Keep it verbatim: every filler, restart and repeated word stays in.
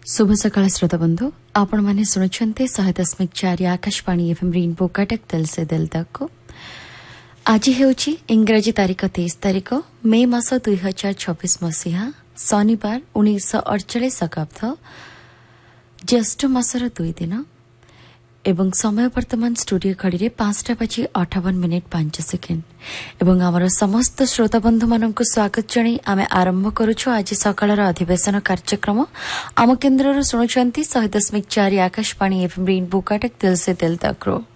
शुभ सकाळ श्रोता बंधु आपण माने सुनुछन्ते शहे दशमिक चारि आकाशवाणी एफएम रेनबो कटक दिल से दिल तक को आज हेउची इंग्रजी तारीख तेईस तारीख मे मास दुई हजार छब्बीस मसीहा शनिवार उन्नीस अड़चाश शकाब्द ज्येष्ठ मासर दुई दिन एवं समय वर्तमान स्टूडियो घड़ी पांचटा बाजी अठावन मिनिट पांच सेकेंड एवं आमर समस्त श्रोता बंधु मानक स्वागत जणई आमे आरंभ करुछु आज सकाळर अधिवेशन कार्यक्रम आम केन्द्र शुणुचंती शहे दशमिक चारि आकाशवाणी एफएम रेनबो कटक दिल से दिल तक रो।